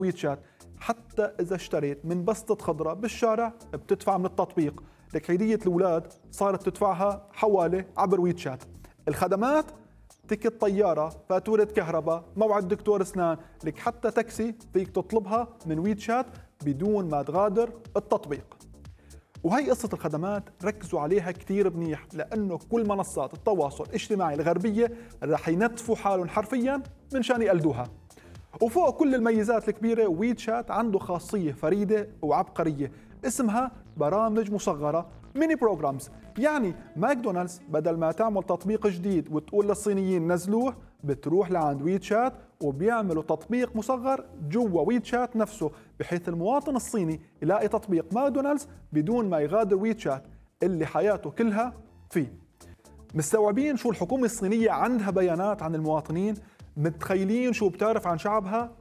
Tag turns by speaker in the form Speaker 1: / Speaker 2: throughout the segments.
Speaker 1: ويتشات. حتى إذا اشتريت من بسطة خضراء بالشارع بتدفع من التطبيق. لك عيدية الأولاد صارت تدفعها حوالي عبر ويتشات. الخدمات تيكت طيارة، فاتورة كهرباء، موعد دكتور أسنان، لك حتى تاكسي فيك تطلبها من ويتشات بدون ما تغادر التطبيق. وهي قصة الخدمات ركزوا عليها كتير منيح، لأنه كل منصات التواصل الاجتماعي الغربية رح ينتفوا حالهم حرفيا من شان يقلدوها. وفوق كل الميزات الكبيرة، ويتشات عنده خاصية فريدة وعبقرية اسمها برامج مصغرة، ميني بروجرامز. يعني ماكدونالدز بدل ما تعمل تطبيق جديد وتقول للصينيين نزلوه، بتروح لعند ويتشات وبيعملوا تطبيق مصغر جوا ويتشات نفسه، بحيث المواطن الصيني يلاقي تطبيق ماكدونالدز بدون ما يغادر ويتشات اللي حياته كلها فيه. مستوعبين شو الحكومة الصينية عندها بيانات عن المواطنين؟ متخيلين شو بتعرف عن شعبها؟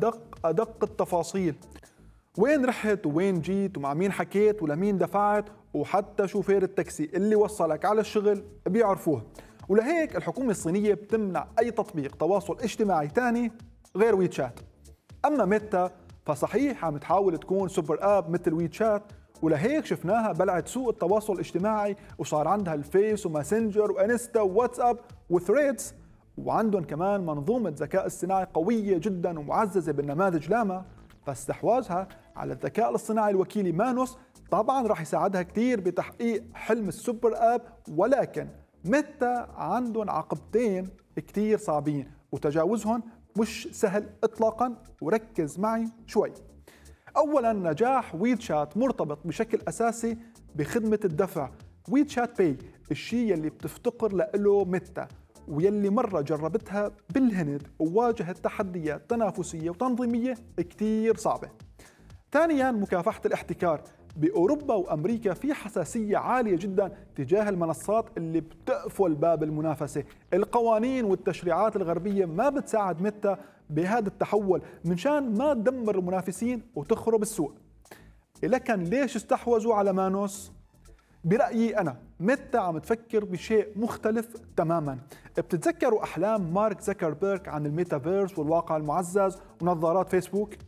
Speaker 1: أدق التفاصيل. وين رحت ووين جيت ومع مين حكيت ولمين دفعت، وحتى شوفير التاكسي اللي وصلك على الشغل بيعرفوه. ولهيك الحكومة الصينية بتمنع أي تطبيق تواصل اجتماعي تاني غير ويتشات. أما ميتا فصحيح عم تحاول تكون سوبر آب مثل ويتشات، ولهيك شفناها بلعت سوق التواصل الاجتماعي وصار عندها الفيس وماسنجر وانستا وواتساب وثريدز، وعندهم كمان منظومة ذكاء اصطناعي قوية جدا ومعززة بالنماذج لاما. فاستحواذها على الذكاء الاصطناعي الوكيلي مانوس طبعا راح يساعدها كتير بتحقيق حلم السوبر آب. ولكن ميتا عندهم عقبتين كتير صعبين وتجاوزهم مش سهل اطلاقا، وركز معي شوي. اولا، نجاح ويتشات مرتبط بشكل اساسي بخدمة الدفع ويتشات باي، الشيء يلي بتفتقر له ميتا ويلي مرة جربتها بالهند وواجهت تحديات تنافسية وتنظيمية كتير صعبة. ثانياً، مكافحة الاحتكار. بأوروبا وأمريكا في حساسية عالية جدا تجاه المنصات اللي بتقفل باب المنافسة. القوانين والتشريعات الغربية ما بتساعد ميتا بهذا التحول من شان ما تدمر المنافسين وتخرب السوق. لكن ليش استحوذوا على مانوس؟ برأيي أنا ميتا عم تفكر بشيء مختلف تماما. بتتذكروا أحلام مارك زكربيرج عن الميتافيرس والواقع المعزز ونظارات فيسبوك؟